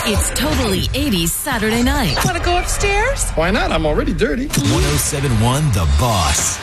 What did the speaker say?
It's Totally 80s Saturday night. Want to go upstairs? Why not? I'm already dirty. 107.1 The Boss.